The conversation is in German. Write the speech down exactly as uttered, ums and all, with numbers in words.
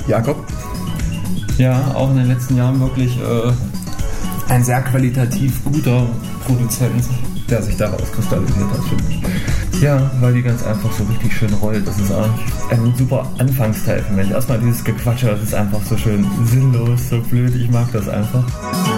Jakob? Ja, auch in den letzten Jahren wirklich äh, ein sehr qualitativ guter Produzent, der sich daraus kristallisiert hat, finde ich. Ja, weil die ganz einfach so richtig schön rollt. Das ist eigentlich ein super Anfangsteil für mich. Erstmal dieses Gequatsche, das ist einfach so schön sinnlos, so blöd. Ich mag das einfach.